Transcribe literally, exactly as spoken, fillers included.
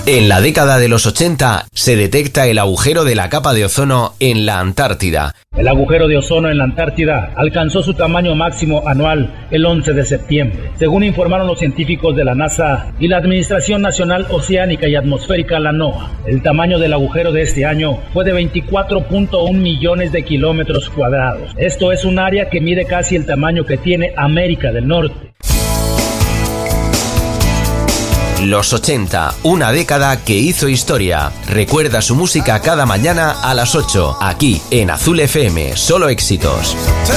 En la década de los ochenta se detecta el agujero de la capa de ozono en la Antártida. El agujero de ozono en la Antártida alcanzó su tamaño máximo anual el once de septiembre. Según informaron los científicos de la NASA y la Administración Nacional Oceánica y Atmosférica, la NOAA, el tamaño del agujero de este año fue de veinticuatro punto uno millones de kilómetros cuadrados. Esto es un área que mide casi el tamaño que tiene América del Norte. Los ochenta, una década que hizo historia. Recuerda su música cada mañana a las ocho, aquí en Azul F M, solo éxitos.